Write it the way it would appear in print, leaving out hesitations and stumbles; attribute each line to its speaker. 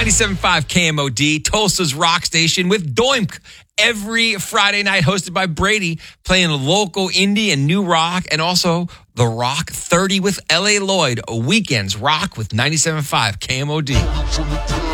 Speaker 1: 97.5 KMOD, Tulsa's rock station with Doimk. Every Friday night, hosted by Brady, playing local indie and new rock, and also The Rock 30 with L.A. Lloyd. Weekends rock with 97.5 KMOD.